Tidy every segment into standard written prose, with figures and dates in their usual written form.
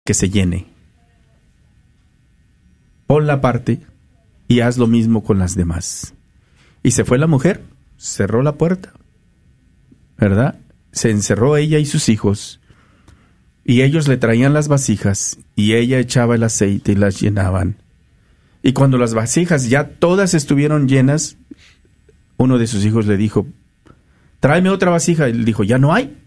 que se llene. Ponla aparte y haz lo mismo con las demás. Y se fue la mujer, cerró la puerta, ¿verdad? Se encerró ella y sus hijos, y ellos le traían las vasijas, y ella echaba el aceite y las llenaban. Y cuando las vasijas ya todas estuvieron llenas, uno de sus hijos le dijo, tráeme otra vasija. Y él dijo, ya no hay.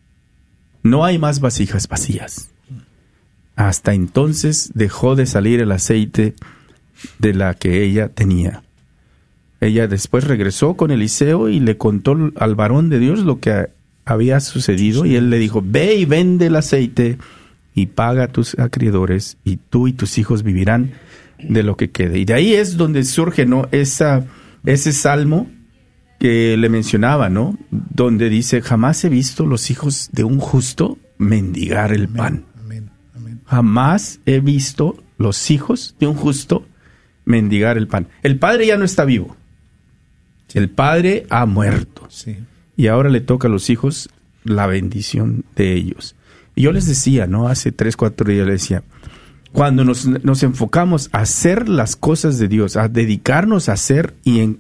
No hay más vasijas vacías. Hasta entonces dejó de salir el aceite de la que ella tenía. Ella después regresó con Eliseo y le contó al varón de Dios lo que había sucedido, y él le dijo, ve y vende el aceite y paga a tus acreedores, y tú y tus hijos vivirán de lo que quede. Y de ahí es donde surge, ¿no?, ese salmo que le mencionaba, ¿no?, donde dice, jamás he visto los hijos de un justo mendigar el pan. Amén. Jamás he visto los hijos de un justo mendigar el pan. El padre ya no está vivo. El padre ha muerto. Sí. Y ahora le toca a los hijos la bendición de ellos. Y yo les decía, ¿no?, hace 3-4 días les decía, cuando nos enfocamos a hacer las cosas de Dios, a dedicarnos a hacer, y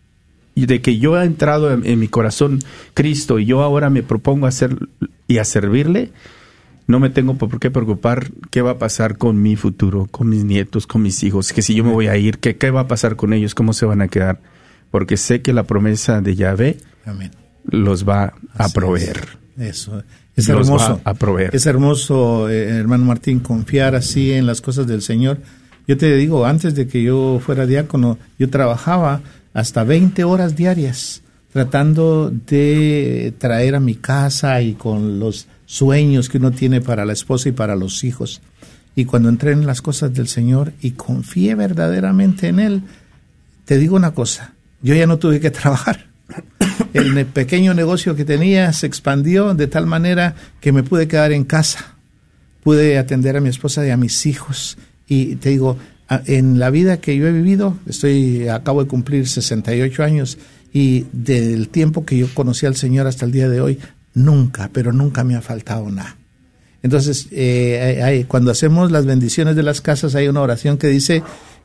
de que yo he entrado en mi corazón Cristo, y yo ahora me propongo a hacer y a servirle, no me tengo por qué preocupar qué va a pasar con mi futuro, con mis nietos, con mis hijos, que si yo me voy a ir, qué va a pasar con ellos, cómo se van a quedar, porque sé que la promesa de Yahvé Amén. Los va a proveer. Eso es hermoso. Los va a proveer. Es hermoso, hermano Martín, confiar así en las cosas del Señor. Yo te digo, antes de que yo fuera diácono, yo trabajaba hasta 20 horas diarias tratando de traer a mi casa y con los sueños que uno tiene para la esposa y para los hijos. Y cuando entré en las cosas del Señor y confié verdaderamente en Él, te digo una cosa, yo ya no tuve que trabajar. El pequeño negocio que tenía se expandió de tal manera que me pude quedar en casa. Pude atender a mi esposa y a mis hijos. Y te digo, en la vida que yo he vivido, acabo de cumplir 68 años, y del tiempo que yo conocí al Señor hasta el día de hoy, nunca, pero nunca me ha faltado nada. Entonces, cuando hacemos las bendiciones de las casas, hay una oración que dice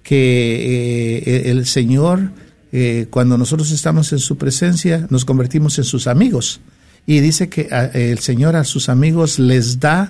que el Señor, cuando nosotros estamos en su presencia, nos convertimos en sus amigos. Y dice que el Señor a sus amigos les da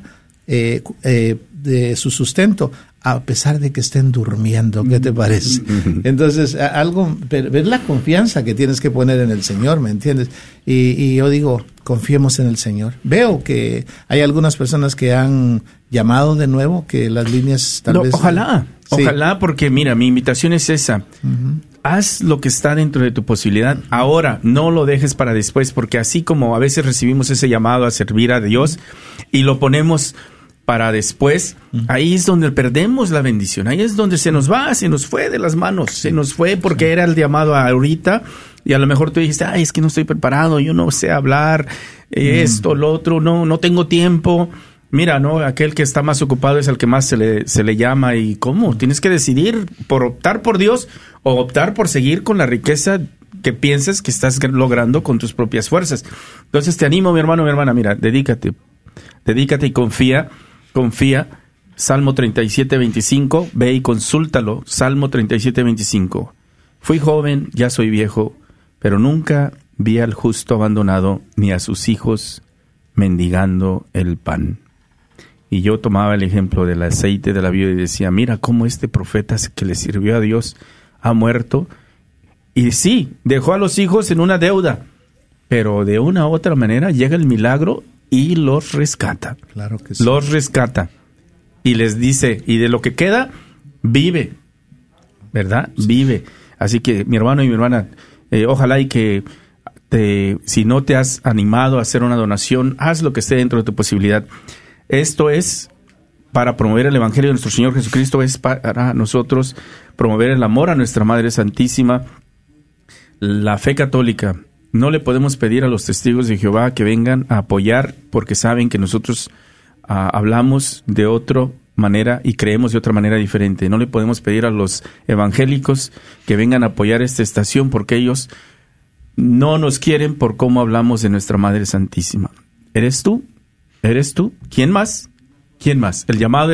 de su sustento, a pesar de que estén durmiendo. ¿Qué te parece? Entonces, ver la confianza que tienes que poner en el Señor, ¿me entiendes? Y yo digo, confiemos en el Señor. Veo que hay algunas personas que han llamado de nuevo, que las líneas tal vez... Ojalá, porque mira, mi invitación es esa. Uh-huh. Haz lo que está dentro de tu posibilidad ahora, no lo dejes para después, porque así como a veces recibimos ese llamado a servir a Dios y lo ponemos para después, ahí es donde perdemos la bendición, ahí es donde se nos fue de las manos, se nos fue porque era el llamado ahorita, y a lo mejor tú dijiste, es que no estoy preparado, yo no sé hablar, esto, lo otro, no tengo tiempo. Mira, ¿no? Aquel que está más ocupado es el que más se le llama. ¿Y cómo? Tienes que decidir por optar por Dios o optar por seguir con la riqueza que piensas que estás logrando con tus propias fuerzas. Entonces te animo, mi hermano, mi hermana, mira, dedícate y confía. Salmo 37:25, ve y consúltalo. Salmo 37:25. Fui joven, ya soy viejo, pero nunca vi al justo abandonado ni a sus hijos mendigando el pan. Y yo tomaba el ejemplo del aceite de la viuda y decía, mira cómo este profeta que le sirvió a Dios ha muerto. Y sí, dejó a los hijos en una deuda, pero de una u otra manera llega el milagro y los rescata. Claro que sí. Los rescata. Y les dice, y de lo que queda, vive. ¿Verdad? Sí. Vive. Así que, mi hermano y mi hermana, ojalá y que si no te has animado a hacer una donación, haz lo que esté dentro de tu posibilidad. Esto es para promover el Evangelio de nuestro Señor Jesucristo, es para nosotros promover el amor a nuestra Madre Santísima, la fe católica. No le podemos pedir a los testigos de Jehová que vengan a apoyar porque saben que nosotros hablamos de otra manera y creemos de otra manera diferente. No le podemos pedir a los evangélicos que vengan a apoyar esta estación porque ellos no nos quieren por cómo hablamos de nuestra Madre Santísima. ¿Eres tú? ¿Quién más? ¿Quién más? El llamado